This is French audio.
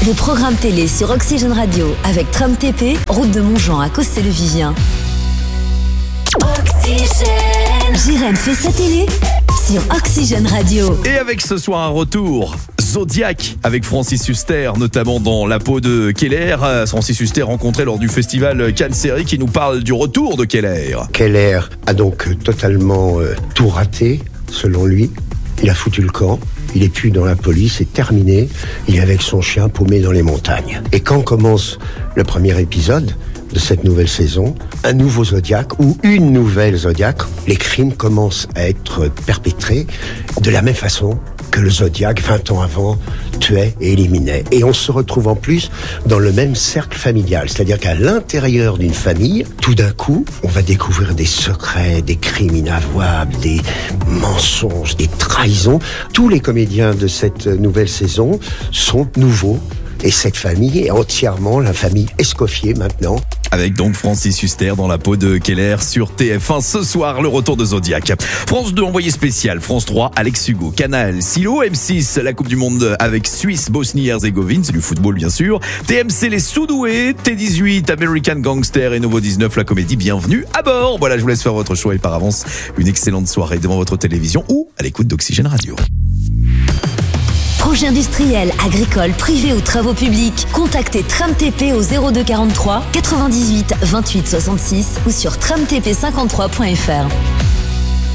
des programmes télé sur Oxygène Radio avec Tram TP, route de Montjean à Cossé-le-Vivien. Oxygène. Jérém fait sa télé sur Oxygène Radio. Et avec ce soir un retour Zodiac avec Francis Huster, notamment dans La peau de Keller. Francis Huster rencontré lors du festival Cannes Série qui nous parle du retour de Keller. Keller a donc totalement tout raté, selon lui. Il a foutu le camp. Il est plus dans la police, c'est terminé. Il est avec son chien paumé dans les montagnes. Et quand commence le premier épisode de cette nouvelle saison, un nouveau Zodiac ou une nouvelle Zodiac, les crimes commencent à être perpétrés de la même façon que le Zodiac, 20 ans avant, tuait et éliminait. Et on se retrouve en plus dans le même cercle familial. C'est-à-dire qu'à l'intérieur d'une famille, tout d'un coup, on va découvrir des secrets, des crimes inavouables, des mensonges, des trahisons. Tous les comédiens de cette nouvelle saison sont nouveaux. Et cette famille est entièrement la famille Escoffier maintenant. Avec donc Francis Huster dans La peau de Keller sur TF1 ce soir, le retour de Zodiac. France 2 envoyé spécial, France 3 Alex Hugo, Canal Silo, M6 la Coupe du Monde avec Suisse, Bosnie-Herzégovine, c'est du football bien sûr, TMC les Soudoués, T18 American Gangster et Nouveau 19 la comédie Bienvenue à bord. Voilà, je vous laisse faire votre choix et par avance une excellente soirée devant votre télévision ou à l'écoute d'Oxygène Radio. Projet industriel, agricole, privé ou travaux publics, contactez Tram TP au 02 43 98 28 66 ou sur tramtp53.fr.